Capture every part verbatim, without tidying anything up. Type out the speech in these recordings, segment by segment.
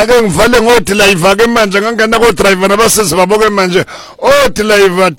ake ngivale ngodriver ke manje ngangena ko driver nabasisi babo ke manje o driver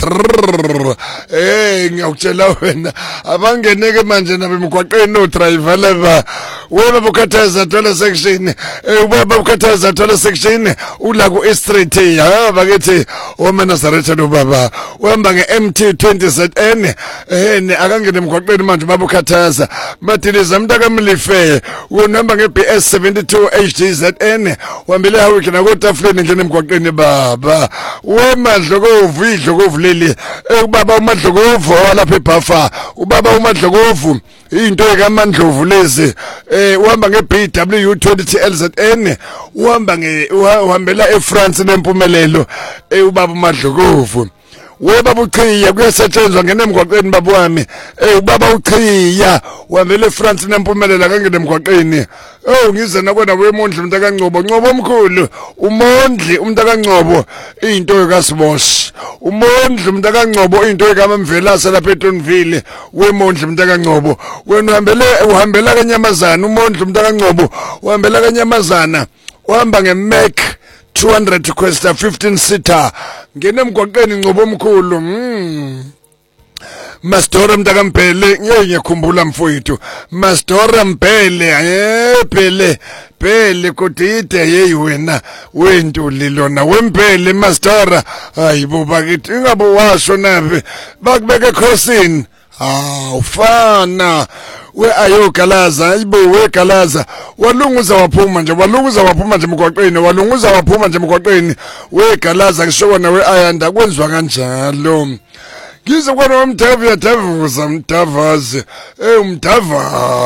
eh ngiyakutshela wena abangene ke manje nabe emgwaqeni no driver leva wena bukhathaza thola section eh ubaba bukhathaza thola section ula ku street ha bakethi oma Nazareth no baba uhamba nge M T twenty Z N eh ne akangene emgwaqeni manje babukhathaza mathiliza mntaka mlife unamba nge B S seventy-two H D Z N uhambile hawe kina ko tafuleni ngene emgwaqeni baba wemadlokovu idlokovu leli ubaba umadlokovu lapha eBhafa ubaba umadlokovu into ekaMandlovu lezi eh uhamba nge B W twenty L Z N uhamba nge uhambela eFrance nempumelelo eh ubaba umadlokovu webaba uchiya kuyasetshenzwa ngene emgwaqeni baba wami eh ubaba uchiya uhambele eFrance nempumelelo kangene emgwaqeni oh ngize nakona wemondli umuntu akaNgcobo Ngcobo omkhulu umondli umuntu akaNgcobo into kaSibosh umondli umuntu akaNgcobo into ekaMvelase lapha eTonville wemondli umuntu akaNgcobo wena uhambele uhambela kaNyamazana umondli umuntu akaNgcobo uhambela kaNyamazana uhamba ngeMac two hundred Questa fifteen seater ngene emgwaqeni Ngcobo omkhulu mm Mastora mntaka Mpele ngeke ngikhumbula mfowethu Mastora Mpele eh Phele Phele kodide hey wena wentuli lona wempele Mastora hayibo bakithi ingabo washo nabe bakubeke crossing ah ufana we ayogalaza hayibo we galaza walunguza waphuma nje walunguza waphuma nje emgwaqeni walunguza waphuma nje emgwaqeni we galaza ngishona we ayanda kwenziwa kanjalo ngize kwana umdava yadavuza umdavazi eh umdava